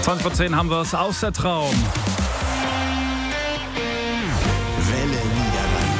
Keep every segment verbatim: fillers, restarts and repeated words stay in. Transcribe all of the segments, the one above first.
zwanzig vor zehn haben wir es aus der Traum. Welle Niederrhein.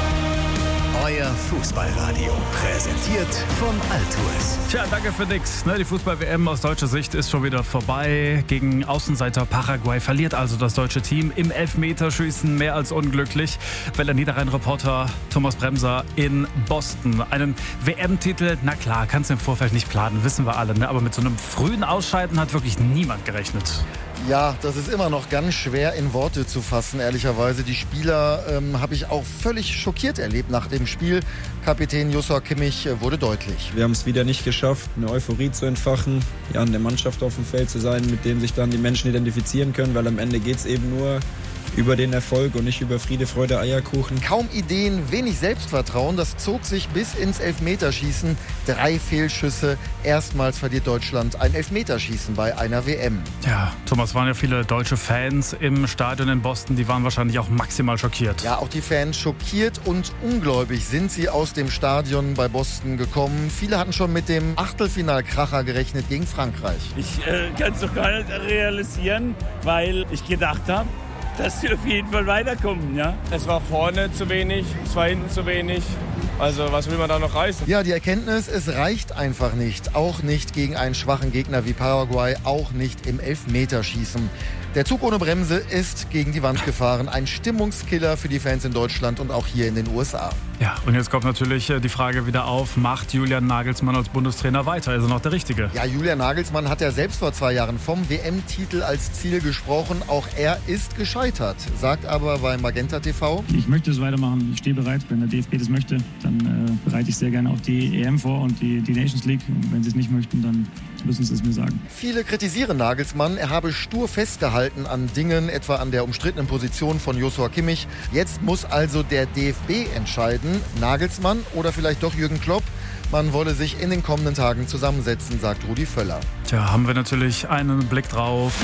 Euer Fußballradio. Präsentiert von Altours. Tja, danke für nix. Ne, die Fußball-W M aus deutscher Sicht ist schon wieder vorbei. Gegen Außenseiter Paraguay verliert also das deutsche Team im Elfmeterschießen mehr als unglücklich. Welle Niederrhein-Reporter Thomas Bremser in Boston. Einen W M-Titel, na klar, kannst du im Vorfeld nicht planen, wissen wir alle. Ne? Aber mit so einem frühen Ausscheiden hat wirklich niemand gerechnet. Ja, das ist immer noch ganz schwer in Worte zu fassen, ehrlicherweise. Die Spieler ähm, habe ich auch völlig schockiert erlebt nach dem Spiel. Kapitän Joshua Kimmich äh, wurde deutlich. Wir haben es wieder nicht geschafft, eine Euphorie zu entfachen, ja, an der Mannschaft auf dem Feld zu sein, mit dem sich dann die Menschen identifizieren können, weil am Ende geht es eben nur über den Erfolg und nicht über Friede, Freude, Eierkuchen. Kaum Ideen, wenig Selbstvertrauen, das zog sich bis ins Elfmeterschießen. Drei Fehlschüsse, erstmals verliert Deutschland ein Elfmeterschießen bei einer W M. Ja, Thomas, waren ja viele deutsche Fans im Stadion in Boston, die waren wahrscheinlich auch maximal schockiert. Ja, auch die Fans schockiert und ungläubig sind sie aus dem Stadion bei Boston gekommen. Viele hatten schon mit dem Achtelfinalkracher gerechnet gegen Frankreich. Ich äh, kann es doch gar nicht realisieren, weil ich gedacht habe, dass wir auf jeden Fall weiterkommen, ja. Es war vorne zu wenig, es war hinten zu wenig. Also was will man da noch reißen? Ja, die Erkenntnis, es reicht einfach nicht. Auch nicht gegen einen schwachen Gegner wie Paraguay, auch nicht im Elfmeterschießen. Der Zug ohne Bremse ist gegen die Wand gefahren. Ein Stimmungskiller für die Fans in Deutschland und auch hier in den U S A. Ja, und jetzt kommt natürlich die Frage wieder auf, macht Julian Nagelsmann als Bundestrainer weiter? Ist er noch der Richtige? Ja, Julian Nagelsmann hat ja selbst vor zwei Jahren vom W M-Titel als Ziel gesprochen. Auch er ist gescheitert, sagt aber bei Magenta T V. Ich möchte es weitermachen, ich stehe bereit. Wenn der D F B das möchte, dann äh, bereite ich sehr gerne auch die E M vor und die, die Nations League. Und wenn sie es nicht möchten, dann müssen sie es mir sagen. Viele kritisieren Nagelsmann, er habe stur festgehalten an Dingen, etwa an der umstrittenen Position von Joshua Kimmich. Jetzt muss also der D F B entscheiden, Nagelsmann oder vielleicht doch Jürgen Klopp. Man wolle sich in den kommenden Tagen zusammensetzen, sagt Rudi Völler. Tja, haben wir natürlich einen Blick drauf.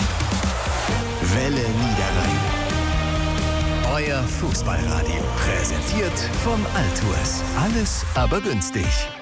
Welle Niederrhein. Euer Fußballradio. Präsentiert von Altours. Alles aber günstig.